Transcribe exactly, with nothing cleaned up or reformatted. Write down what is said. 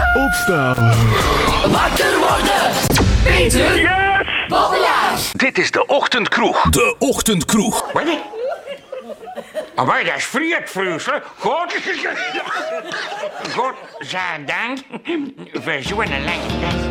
Opstaan. Wakker worden. Peter. Yes. Bobbelaar. Dit is de Ochtendkroeg. De Ochtendkroeg. Wat? Maar dat is vreedvreuselijk. God. God, dank voor zo'n lange dag.